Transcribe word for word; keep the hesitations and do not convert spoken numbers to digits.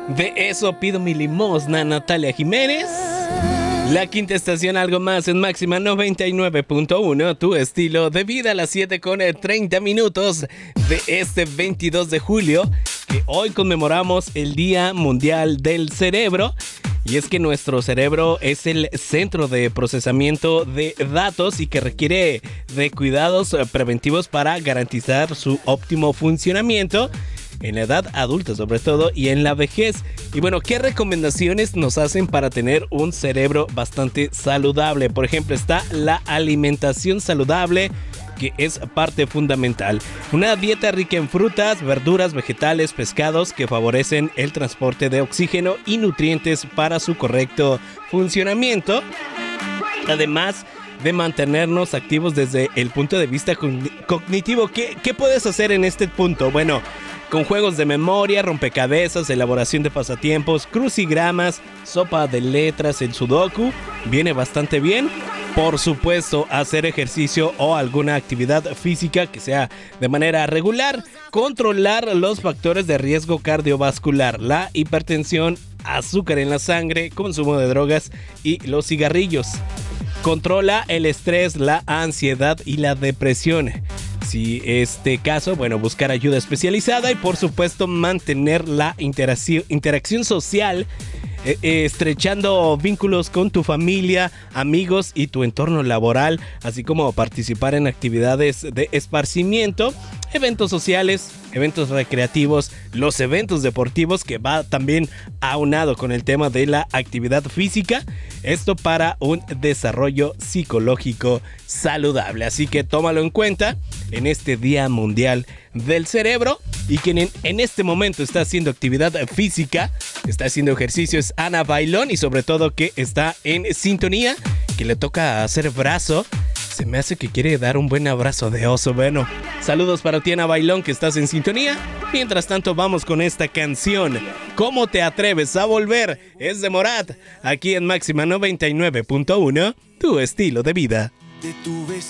De eso pido mi limosna, Natalia Jiménez. La quinta estación, algo más en Máxima noventa y nueve punto uno, tu estilo de vida, a las siete con treinta minutos de este veintidós de julio, que hoy conmemoramos el Día Mundial del Cerebro. Y es que nuestro cerebro es el centro de procesamiento de datos y que requiere de cuidados preventivos para garantizar su óptimo funcionamiento en la edad adulta sobre todo y en la vejez. Y bueno, ¿qué recomendaciones nos hacen para tener un cerebro bastante saludable? Por ejemplo, está la alimentación saludable, que es parte fundamental. Una dieta rica en frutas, verduras, vegetales, pescados que favorecen el transporte de oxígeno y nutrientes para su correcto funcionamiento. Además de mantenernos activos desde el punto de vista cognitivo. ¿Qué, qué puedes hacer en este punto? Bueno, con juegos de memoria, rompecabezas, elaboración de pasatiempos, crucigramas, sopa de letras, el sudoku, viene bastante bien. Por supuesto, hacer ejercicio o alguna actividad física que sea de manera regular. Controlar los factores de riesgo cardiovascular, la hipertensión, azúcar en la sangre, consumo de drogas y los cigarrillos. Controla el estrés, la ansiedad y la depresión. Si este caso, bueno, buscar ayuda especializada y por supuesto mantener la interacción, interacción social, eh, eh, estrechando vínculos con tu familia, amigos y tu entorno laboral, así como participar en actividades de esparcimiento, eventos sociales, eventos recreativos, los eventos deportivos, que va también aunado con el tema de la actividad física. Esto para un desarrollo psicológico saludable. Así que tómalo en cuenta en este Día Mundial del Cerebro. Y quien en, en este momento está haciendo actividad física, está haciendo ejercicio, es Ana Bailón. Y sobre todo que está en sintonía, que le toca hacer brazo. Se me hace que quiere dar un buen abrazo de oso. Bueno, saludos para ti, Ana Bailón, que estás en sintonía. Mientras tanto, vamos con esta canción. ¿Cómo te atreves a volver? Es de Morat, aquí en Máxima noventa y nueve punto uno, tu estilo de vida. De tu beso